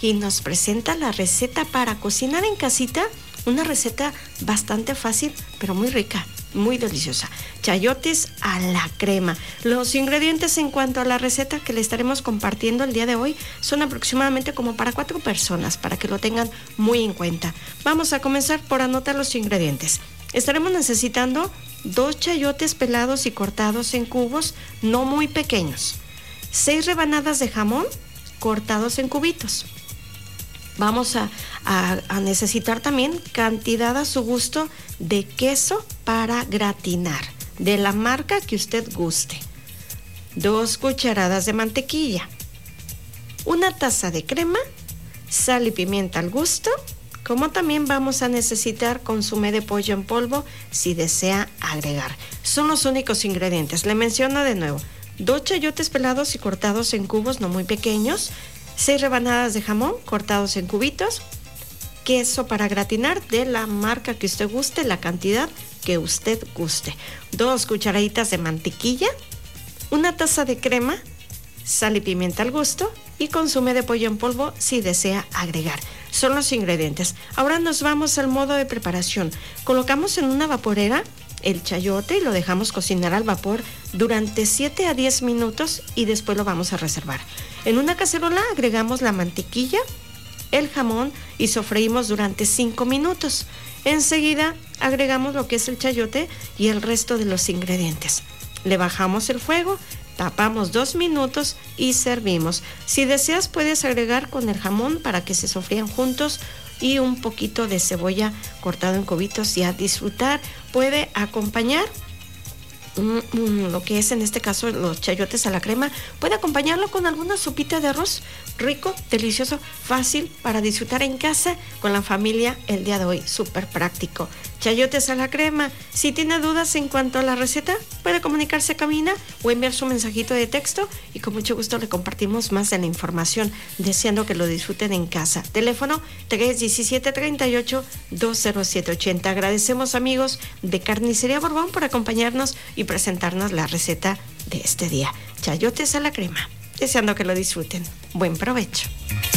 y nos presenta la receta para cocinar en casita, una receta bastante fácil, pero muy rica, muy deliciosa. Chayotes a la crema. Los ingredientes en cuanto a la receta que le estaremos compartiendo el día de hoy son aproximadamente como para 4 personas, para que lo tengan muy en cuenta. Vamos a comenzar por anotar los ingredientes. Estaremos necesitando 2 chayotes pelados y cortados en cubos no muy pequeños, 6 rebanadas de jamón cortados en cubitos. Vamos a necesitar también cantidad a su gusto de queso para gratinar, de la marca que usted guste. 2 cucharadas de mantequilla, 1 taza de crema, sal y pimienta al gusto, como también vamos a necesitar consomé de pollo en polvo si desea agregar. Son los únicos ingredientes. Le menciono de nuevo: 2 chayotes pelados y cortados en cubos no muy pequeños, 6 rebanadas de jamón cortados en cubitos, queso para gratinar de la marca que usted guste, la cantidad que usted guste, 2 cucharaditas de mantequilla, 1 taza de crema, sal y pimienta al gusto y consomé de pollo en polvo si desea agregar. Son los ingredientes. Ahora nos vamos al modo de preparación. Colocamos en una vaporera el chayote y lo dejamos cocinar al vapor durante 7 a 10 minutos y después lo vamos a reservar. En una cacerola agregamos la mantequilla, el jamón y sofreímos durante 5 minutos. Enseguida agregamos lo que es el chayote y el resto de los ingredientes. Le bajamos el fuego, tapamos 2 minutos y servimos. Si deseas, puedes agregar con el jamón para que se sofrían juntos y un poquito de cebolla cortado en cubitos y a disfrutar. Puede acompañar lo que es en este caso los chayotes a la crema, puede acompañarlo con alguna sopita de arroz rico, delicioso, fácil para disfrutar en casa con la familia el día de hoy, súper práctico. Chayotes a la crema. Si tiene dudas en cuanto a la receta, puede comunicarse a cabina o enviar su mensajito de texto y con mucho gusto le compartimos más de la información, deseando que lo disfruten en casa. Teléfono 317-38-20780. Agradecemos, amigos de Carnicería Borbón, por acompañarnos y presentarnos la receta de este día. Chayotes a la crema. Deseando que lo disfruten. Buen provecho.